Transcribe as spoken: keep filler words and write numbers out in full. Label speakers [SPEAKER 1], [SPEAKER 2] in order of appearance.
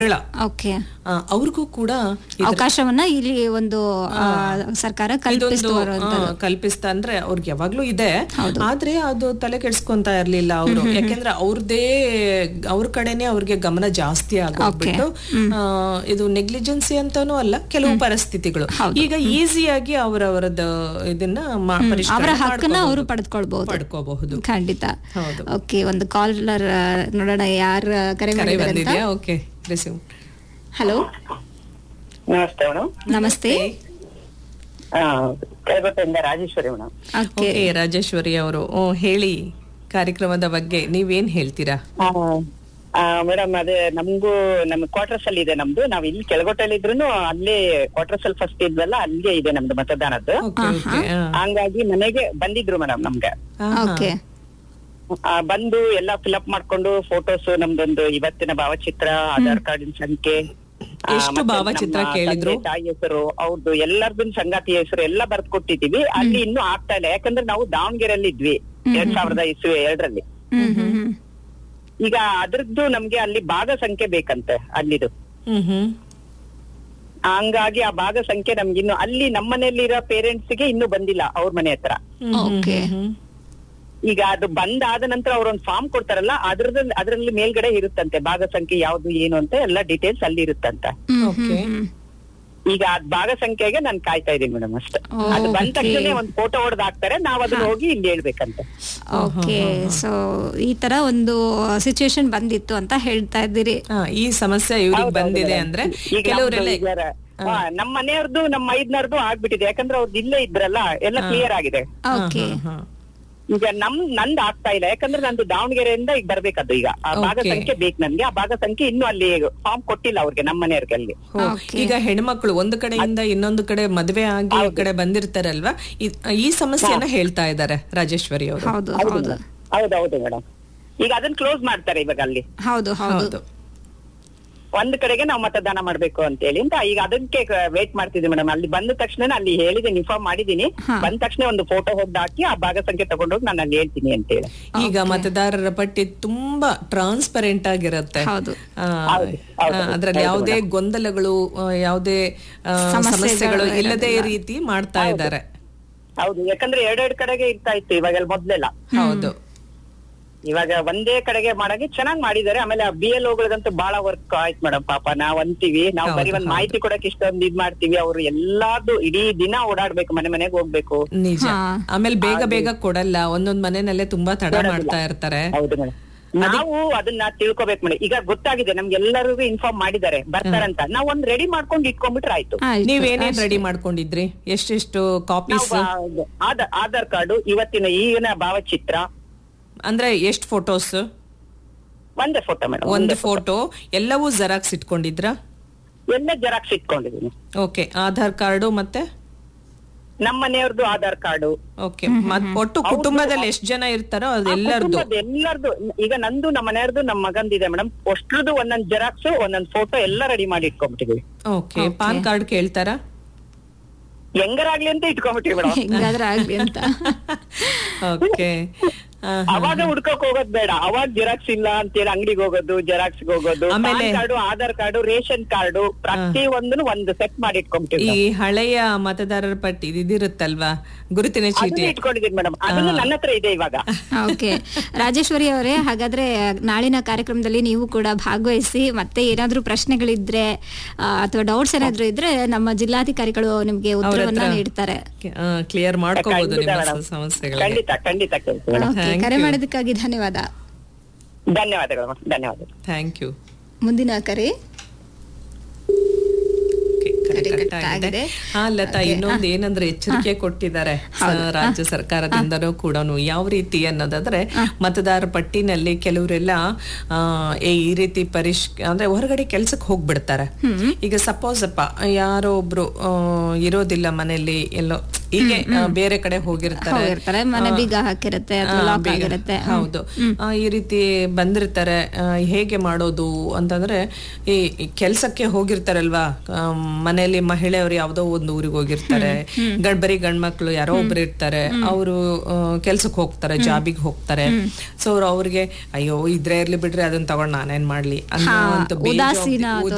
[SPEAKER 1] ಮಗಳ
[SPEAKER 2] ಓಕೆ
[SPEAKER 1] ಆ, ಅವ್ರಿಗೂ ಕೂಡ
[SPEAKER 2] ಅವಕಾಶವನ್ನ ಇಲ್ಲಿ ಒಂದು ಆ, ಸರ್ಕಾರ ಕಲ್ಪಿಸ್ತು
[SPEAKER 1] ಆ, ಕಲ್ಪಿಸ್ತಾ ಅಂದ್ರೆ ಅವ್ರಿಗೆ ಯಾವಾಗ್ಲೂ ಇದೆ, ಆದ್ರೆ ಅದು ತಲೆ ಕೆಡ್ಸ್ಕೊಂತಾ ಇರ್ಲಿಲ್ಲ ಅವರು. ಯಾಕೆಂದ್ರೆ ಅವ್ರದೇ ಅವ್ರ ಕಡೆನೆ ಅವ್ರಿಗೆ ಗಮನ ಜಾಸ್ತಿ ಆಗೋಗ್ಬಿಟ್ಟು ಆ, ಇದು ನೆಗ್ಲಿಜೆನ್ಸಿ ಅಂತಾನೂ ಅಲ್ಲ, ಕೆಲವು ಪರಿಸ್ಥಿತಿಗಳು ಈಗ ಈಸಿಯಾಗಿ ಅವರವರದ ಇದನ್ನ ಮಾ- ಪರಿಷ್ಕಾರ
[SPEAKER 2] ಅವರ ಹಕ್ಕನ್ನ
[SPEAKER 1] ಮಾಡ್ಕೊಬಹುದು.
[SPEAKER 2] ಅವರು ಪಡ್ಕೊಳ್ಬಹುದು
[SPEAKER 1] ಪಡ್ಕೋಬಹುದು.
[SPEAKER 2] ಖಂಡಿತ.
[SPEAKER 1] ಹೌದು.
[SPEAKER 2] ಓಕೆ, ಒಂದು ಕಾಲರ್ ನೋಡೋಣ ಯಾರು ಕರೆ
[SPEAKER 1] ಕರೆ
[SPEAKER 2] ಮಾಡಿದ್ದಾರೆ ಅಂತ.
[SPEAKER 1] ಬಂದಿದ್ಯಾ? Okay, receive.
[SPEAKER 2] ಹಲೋ,
[SPEAKER 3] ನಮಸ್ತೆ ಮೇಡಮ್.
[SPEAKER 2] ನಮಸ್ತೆ.
[SPEAKER 3] ಕೆಳಗೋಟೆಯಿಂದ Rajeshwari madam.
[SPEAKER 2] Okay,
[SPEAKER 1] okay, Rajeshwari ಅವರು ಹೇಳಿ ಕಾರ್ಯಕ್ರಮದ ಬಗ್ಗೆ ನೀವೇನ್ ಹೇಳ್ತೀರಾ?
[SPEAKER 3] ಮೇಡಮ್ ಅದೇ ನಮ್ಗೂ ನಮ್ ಕ್ವಾರ್ಟರ್ಸ್ ಅಲ್ಲಿ ಇದೆ ನಮ್ದು. ನಾವ್ ಇಲ್ಲಿ ಕೆಳಗೋಟೆಯಲ್ಲಿ ಇದ್ರು ಅಲ್ಲೇ ಕ್ವಾರ್ಟರ್ಸ್ ಅಲ್ಲಿ ಫಸ್ಟ್ ಇದ್ವಲ್ಲ, ಅಲ್ಲೇ ಇದೆ ನಮ್ದು ಮತದಾನದ್ದು.
[SPEAKER 1] ಓಕೆ, ಓಕೆ, ಆ.
[SPEAKER 3] ಹಂಗಾಗಿ ಮನೆಗೆ ಬಂದಿದ್ರು ಮೇಡಮ್ ನಮ್ಗೆ.
[SPEAKER 1] ಆಹಾ.
[SPEAKER 2] ಓಕೆ,
[SPEAKER 3] ಆ, ಬಂದು ಎಲ್ಲಾ ಫಿಲ್ಅಪ್ ಮಾಡ್ಕೊಂಡು ಫೋಟೋಸ್, ನಮ್ದೊಂದು ಇವತ್ತಿನ ಭಾವಚಿತ್ರ, ಆಧಾರ್ ಕಾರ್ಡಿನ ಸಂಖ್ಯೆ, ಆ,
[SPEAKER 1] ಎಷ್ಟು
[SPEAKER 3] ಮತ್ತೆ
[SPEAKER 1] ಭಾವಚಿತ್ರ
[SPEAKER 3] ನಮ್ಮ
[SPEAKER 1] ಕೇಳಿದ್ರು?
[SPEAKER 3] ತಂದೆ ತಾಯಿ ಹೆಸರು, ಅವ್ರದ್ದು ಎಲ್ಲರದ್ದು ಸಂಗಾತಿ ಹೆಸರು ಎಲ್ಲ ಬರ್ದ್ ಕೊಟ್ಟಿದೀವಿ. ಅಲ್ಲಿ ಇನ್ನೂ ಆಗ್ತಾ ಇಲ್ಲ, ಯಾಕಂದ್ರೆ ನಾವು ದಾವಣಗೆರೆಯಲ್ಲಿ ಇದ್ವಿ ಎರಡ್ ಸಾವಿರದ ಇಸ್ವಿ ಎರಡರಲ್ಲಿ.
[SPEAKER 2] ಹ್ಮ್ ಹ್ಮ್ ಹ್ಮ್
[SPEAKER 3] ಈಗ ಅದ್ರದ್ದು ನಮ್ಗೆ ಅಲ್ಲಿ ಭಾಗ ಸಂಖ್ಯೆ ಬೇಕಂತೆ ಅಲ್ಲಿದು.
[SPEAKER 1] ಹ್ಮ್ ಹ್ಮ್
[SPEAKER 3] ಹಂಗಾಗಿ ಆ ಭಾಗ ಸಂಖ್ಯೆ ನಮ್ಗೆ ಇನ್ನು ಅಲ್ಲಿ ನಮ್ಮ ಮನೆಯಲ್ಲಿರೋ ಪೇರೆಂಟ್ಸ್ ಗೆ ಇನ್ನೂ ಬಂದಿಲ್ಲ ಅವ್ರ ಮನೆ ಹತ್ರ.
[SPEAKER 2] ಓಕೆ,
[SPEAKER 3] ಈಗ ಅದು ಬಂದಾದ ನಂತರ ಅವ್ರೊಂದ್ ಫಾರ್ಮ್ ಕೊಡ್ತಾರಲ್ಲ, ಅದ್ರಲ್ಲಿ ಅದ್ರಲ್ಲಿ ಮೇಲ್ಗಡೆ ಇರುತ್ತಂತೆ ಭಾಗ ಸಂಖ್ಯೆ ಯಾವ್ದು ಏನು ಅಂತ ಎಲ್ಲ ಡೀಟೇಲ್ಸ್ ಅಲ್ಲಿ ಇರುತ್ತಂತ.
[SPEAKER 1] ಓಕೆ.
[SPEAKER 3] ಈಗ ಅದ್ ಭಾಗ ಸಂಖ್ಯೆಗೆ ನಾನ್ ಕಾಯ್ತಾ ಇದೀನಿ ಮೇಡಮ್ ಅಷ್ಟೇ. ಅದು ಬಂದ ತಕ್ಷಣ ಒಂದ್ ಫೋಟೋ ಹೊಡೆದ್ ಹಾಕ್ತಾರೆ, ನಾವ್ ಅದನ್ನ ಹೋಗಿ ಇಲ್ಲಿ ಹೇಳ್ಬೇಕಂತೆ.
[SPEAKER 2] ಓಕೆ. ಸೊ ಈ ತರ ಒಂದು ಸಿಚುವೇಶನ್ ಬಂದಿತ್ತು ಅಂತ ಹೇಳ್ತಾ ಇದ್ದೀರಿ.
[SPEAKER 1] ಆ, ಈ ಸಮಸ್ಯೆ ಇವ್ರಿಗೆ ಬಂದಿದೆ ಅಂದ್ರೆ
[SPEAKER 3] ಈಗ
[SPEAKER 1] ಕೆಲವರೆಲ್ಲ
[SPEAKER 3] ನಮ್ದು ಈಗ, ಆ, ನಮ್ಮ ಮನೆಯವ್ರದ್ದು ನಮ್ಮ ಮೈದ್ನವ್ರದ್ದು ಆಗ್ಬಿಟ್ಟಿದೆ, ಯಾಕಂದ್ರೆ ಅವ್ರದ್ದು ಇಲ್ಲೇ ಇದ್ರಲ್ಲ ಎಲ್ಲ ಕ್ಲಿಯರ್ ಆಗಿದೆ.
[SPEAKER 2] ಓಕೆ,
[SPEAKER 3] ಈಗ ನಮ್ ನಂದು ಆಗ್ತಾ ಇಲ್ಲ, ಯಾಕಂದ್ರೆ ನಂದು ದಾವಣಗೆರೆಯಿಂದ ಈಗ ಬರ್ಬೇಕದು. ಈಗ ಆ ಭಾಗ
[SPEAKER 1] Okay.
[SPEAKER 3] ಸಂಖ್ಯೆ ಬೇಕು ನನ್ಗೆ. ಆ ಭಾಗ ಸಂಖ್ಯೆ ಇನ್ನೂ ಅಲ್ಲಿ ಫಾರ್ಮ್ ಕೊಟ್ಟಿಲ್ಲ ಅವ್ರಿಗೆ, ನಮ್ಮ ಮನೆಯವ್ರಿಗೆ ಅಲ್ಲಿ.
[SPEAKER 1] ಹೋ, ಈಗ ಹೆಣ್ಮಕ್ಳು ಒಂದು ಕಡೆಯಿಂದ ಇನ್ನೊಂದು ಕಡೆ ಮದ್ವೆ ಆಗಿ ಈ ಕಡೆ ಬಂದಿರ್ತಾರಲ್ವಾ, ಇ- ಈ ಸಮಸ್ಯೆನ ಹೇಳ್ತಾ ಇದ್ದಾರೆ ರಾಜೇಶ್ವರಿ ಅವರು.
[SPEAKER 2] ಹೌದು ಹೌದು
[SPEAKER 3] ಹೌದೌದು ಮೇಡಮ್. ಈಗ ಅದನ್ನ ಕ್ಲೋಸ್ ಮಾಡ್ತಾರೆ ಇವಾಗ ಅಲ್ಲಿ.
[SPEAKER 2] ಹೌದು ಹೌದು
[SPEAKER 1] ಹೌದು.
[SPEAKER 3] ಒಂದ್ ಕಡೆಗೆ ನಾವು ಮತದಾನ ಮಾಡ್ಬೇಕು ಅಂತ ಹೇಳಿ ಅಂತ ಈಗ ಅದಕ್ಕೆ ವೇಟ್ ಮಾಡ್ತಿದ್ವಿ ಮೇಡಮ್. ಅಲ್ಲಿ ಬಂದ ತಕ್ಷಣ ಅಲ್ಲಿ ಹೇಳಿದೀನಿ, ಇನ್ಫಾರ್ಮ್ ಮಾಡಿದೀನಿ. ಬಂದ ತಕ್ಷಣ ಒಂದು ಫೋಟೋ ಹೊಡೆದು ಹಾಕಿ ಆ ಭಾಗ ಸಂಖ್ಯೆ ತಗೊಂಡೋಗಿ ನಾನು ಅಲ್ಲಿ ಹೇಳ್ತೀನಿ ಅಂತ ಹೇಳಿ.
[SPEAKER 1] ಈಗ ಮತದಾರರ ಪಟ್ಟಿ ತುಂಬಾ ಟ್ರಾನ್ಸ್ಪರೆಂಟ್ ಆಗಿರುತ್ತೆ.
[SPEAKER 2] ಹೌದು.
[SPEAKER 1] ಆ, ಆ, ಅದ್ರಲ್ಲಿ ಯಾವುದೇ ಗೊಂದಲಗಳು, ಆ, ಯಾವುದೇ ಆ, ಸಮಸ್ಯೆಗಳು ಇಲ್ಲದೇ ರೀತಿ ಮಾಡ್ತಾ ಇದ್ದಾರೆ.
[SPEAKER 3] ಹೌದು, ಯಾಕಂದ್ರೆ ಎರಡೆರಡು ಕಡೆಗೆ ಇರ್ತಾ ಇತ್ತು ಇವಾಗೆಲ್ಲ, ಮೊದ್ಲೆಲ್ಲ.
[SPEAKER 1] ಹೌದು.
[SPEAKER 3] ಇವಾಗ ಒಂದೇ ಕಡೆಗೆ ಮಾಡಾಗಿ ಚೆನ್ನಾಗಿ ಮಾಡಿದ್ದಾರೆ. ಆಮೇಲೆ ಬಿ ಎಲ್ ಓಗಳದಂತೂ ಬಹಳ ವರ್ಕ್ ಆಯ್ತು ಮೇಡಮ್. ಪಾಪ ನಾವ್ ಅಂತೀವಿ, ನಾವು ಬರೀ ಒಂದ್ ಮಾಹಿತಿ ಕೊಡಕ್ ಇಷ್ಟೊಂದು ಇದ್ ಮಾಡ್ತೀವಿ, ಅವ್ರು ಎಲ್ಲಾರ್ದು ಇಡೀ ದಿನ ಓಡಾಡ್ಬೇಕು, ಮನೆ ಮನೆಗೆ ಹೋಗ್ಬೇಕು.
[SPEAKER 1] ನಿಜ. ಆಮೇಲೆ ಬೇಗ ಬೇಗ ಕೊಡಲ್ಲ, ಒಂದೊಂದ್ ಮನೆನಲ್ಲೇ ತುಂಬಾ ತಡ ಮಾಡ್ತಾ ಇರ್ತಾರೆ.
[SPEAKER 3] ಹೌದು ಮೇಡಮ್. ನಾವು ಅದನ್ನ ತಿಳ್ಕೊಬೇಕು ಮೇಡಮ್. ಈಗ ಗೊತ್ತಾಗಿದೆ ನಮ್ಗೆ, ಎಲ್ಲರಿಗೂ ಇನ್ಫಾರ್ಮ್ ಮಾಡಿದ್ದಾರೆ ಬರ್ತಾರಂತ. ನಾವ್ ಒಂದ್ ರೆಡಿ ಮಾಡ್ಕೊಂಡು ಇಟ್ಕೊಂಡ್ಬಿಟ್ರೆ ಆಯ್ತು.
[SPEAKER 2] ಆಯ್ತು.
[SPEAKER 1] ನೀವೇನೇನ್ ರೆಡಿ ಮಾಡ್ಕೊಂಡಿದ್ರಿ? ಎಷ್ಟೆಷ್ಟು ಕಾಪೀಸ್?
[SPEAKER 3] ನಾವು ಆಧಾರ್ ಆಧಾರ್ ಕಾರ್ಡು, ಇವತ್ತಿನ ಈಗಿನ ಭಾವಚಿತ್ರ,
[SPEAKER 1] ಅಂದ್ರೆ ಎಷ್ಟ್ ಫೋಟೋಸ್?
[SPEAKER 3] ಒಂದೇ ಫೋಟೋ ಮೇಡಮ್.
[SPEAKER 1] ಒಂದು ಫೋಟೋ. ಎಲ್ಲವೂ ಜೆರಾಕ್ಸ್ ಇಟ್ಕೊಂಡಿದ್ರಾ?
[SPEAKER 3] ಎಲ್ಲ ಜೆರಾಕ್ಸ್ ಇಟ್ಕೊಂಡಿದೀನಿ.
[SPEAKER 1] ಓಕೆ. ಆಧಾರ್ ಕಾರ್ಡು ಮತ್ತೆ
[SPEAKER 3] ನಮ್ಮ ಮನೆಯವ್ರದ್ದು ಆಧಾರ್ ಕಾರ್ಡು.
[SPEAKER 1] ಓಕೆ. ಮತ್ ಒಟ್ಟು ಕುಟುಂಬದಲ್ಲಿ ಎಷ್ಟ್ ಜನ ಇರ್ತಾರೋ ಅದೆಲ್ಲರದು?
[SPEAKER 3] ಎಲ್ಲರದು. ಈಗ ನಂದು ನಮ್ಮ ಮನೆಯವ್ರದ್ದು ನಮ್ಮ ಮಗಂದಿದೆ ಮೇಡಮ್. ಅಷ್ಟ್ರದ್ದು ಒಂದೊಂದ್ ಜೆರಾಕ್ಸ್, ಒಂದೊಂದ್ ಫೋಟೋ ಎಲ್ಲ ರೆಡಿ ಮಾಡಿ ಇಟ್ಕೊಂಡ್ಬಿಟ್ಟಿದೀವಿ.
[SPEAKER 1] ಓಕೆ. ಪಾನ್ ಕಾರ್ಡ್ ಕೇಳ್ತಾರಾ?
[SPEAKER 3] ಹೆಂಗರಾಗ್ಲಿ ಅಂತ ಇಟ್ಕೊಂಡ್ಬಿಟ್ಟಿವಿ ಮೇಡಮ್.
[SPEAKER 2] ಹೆಂಗಾದ್ರೆ ಆಗ್ಲಿ ಅಂತ.
[SPEAKER 1] ಓಕೆ.
[SPEAKER 3] ಅವಾಗ ಹುಡ್ಕಕ್ ಹೋಗೋದ್ ಬೇಡ, ಅವಾಗ ಜೆರಾಕ್ಸ್ ಇಲ್ಲ ಅಂತೇಳಿ ಅಂಗಡಿಗೆ ಹೋಗೋದು, ಜೆರಾಕ್ಸ್ ಹೋಗೋದು.
[SPEAKER 1] ಆಮೇಲೆ
[SPEAKER 3] card, Aadhaar card, ration card, ಪ್ರತಿ ಒಂದನ್ನು ಒಂದು ಸೆಟ್ ಮಾಡಿ ಇಟ್ಕೊಂಡ್ಬಿಟ್ಟಿವಿ.
[SPEAKER 1] ಈ ಹಳೆಯ ಮತದಾರರ ಪಟ್ಟಿ ಇದಿರುತ್ತಲ್ವಾ, ಗುರುತಿನ ಚೀಟಿ,
[SPEAKER 3] ಇಟ್ಕೊಂಡಿದ್ದೀನಿ ಮೇಡಮ್. ಅದನ್ನು ನನ್ನ ಹತ್ರ ಇದೆ ಇವಾಗ.
[SPEAKER 2] ಓಕೆ. ರಾಜೇಶ್ವರಿ ಅವರೇ, ಹಾಗಾದ್ರೆ ನಾಳಿನ ಕಾರ್ಯಕ್ರಮದಲ್ಲಿ ನೀವು ಕೂಡ ಭಾಗವಹಿಸಿ, ಮತ್ತೆ ಏನಾದ್ರೂ ಪ್ರಶ್ನೆಗಳಿದ್ರೆ ಅಥವಾ ಡೌಟ್ಸ್ ಏನಾದ್ರೂ ಇದ್ರೆ ನಮ್ಮ ಜಿಲ್ಲಾಧಿಕಾರಿಗಳು ನಿಮ್ಗೆ ಉತ್ತರವನ್ನ ನೀಡ್ತಾರೆ.
[SPEAKER 1] ಕ್ಲಿಯರ್ ಮಾಡ್ಕೋಬಹುದು ನಿಮ್ಮ ಸಮಸ್ಯೆಗಳಿಗೆ.
[SPEAKER 3] ಖಂಡಿತ ಖಂಡಿತ ಕೇಳ್ತೀವಿ ಮೇಡಮ್.
[SPEAKER 2] ಕರೆ ಮಾಡೋದಕ್ಕಾಗಿ ಧನ್ಯವಾದ.
[SPEAKER 3] ಧನ್ಯವಾದಗಳು ಮೇಡಮ್, ಧನ್ಯವಾದಗಳು.
[SPEAKER 1] Thank you.
[SPEAKER 2] ಮುಂದಿನ ಕರೆ.
[SPEAKER 1] ಹಾ ಲತಾ, ಇನ್ನೊಂದು ಏನಂದ್ರೆ ಎಚ್ಚರಿಕೆ ಕೊಟ್ಟಿದ್ದಾರೆ ರಾಜ್ಯ ಸರ್ಕಾರದಿಂದನೂ ಕೂಡ. ಯಾವ ರೀತಿ ಅನ್ನೋದಾದ್ರೆ, ಮತದಾರ ಪಟ್ಟಿನಲ್ಲಿ ಕೆಲವರೆಲ್ಲ ಈ ರೀತಿ ಪರಿಶ್ ಅಂದ್ರೆ ಹೊರಗಡೆ ಕೆಲ್ಸಕ್ಕೆ ಹೋಗ್ಬಿಡ್ತಾರೆ. ಈಗ ಸಪೋಸ್ ಅಪ್ಪ ಯಾರೋ ಒಬ್ರು ಇರೋದಿಲ್ಲ ಮನೆಯಲ್ಲಿ, ಎಲ್ಲೋ ಹೀಗೆ ಬೇರೆ ಕಡೆ ಹೋಗಿರ್ತಾರೆ,
[SPEAKER 2] ಮನೆ ಬೀಗ ಹಾಕಿರುತ್ತೆ,
[SPEAKER 1] ಹೌದು, ಈ ರೀತಿ ಬಂದಿರ್ತಾರೆ. ಹೇಗೆ ಮಾಡೋದು ಅಂತಂದ್ರೆ, ಈ ಕೆಲ್ಸಕ್ಕೆ ಹೋಗಿರ್ತಾರಲ್ವಾ, ಮನೆಯಲ್ಲಿ ಮಹಿಳೆಯವರು ಯಾವ್ದೋ ಒಂದು ಊರಿಗೆ ಹೋಗಿರ್ತಾರೆ, ಗಡ್ ಬರೀ ಗಂಡ್ಮಕ್ಳು ಯಾರೋ ಒಬ್ರು ಇರ್ತಾರೆ, ಅವರು ಕೆಲ್ಸಕ್ಕೆ ಹೋಗ್ತಾರೆ, ಜಾಬಿಗೆ ಹೋಗ್ತಾರೆ. ಸೊ ಅವ್ರು ಅವ್ರಿಗೆ ಅಯ್ಯೋ ಇದ್ರೆ ಇರ್ಲಿ ಬಿಡ್ರಿ, ಅದನ್ನ ತಗೊಂಡ್ ನಾನೇನ್ ಮಾಡ್ಲಿ ಅನ್ನೋ